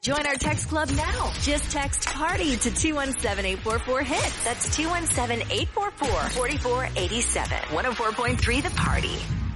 Join our text club now. Just text PARTY to 217-844-HIT. That's 217-844-4487. 104.3 The Party.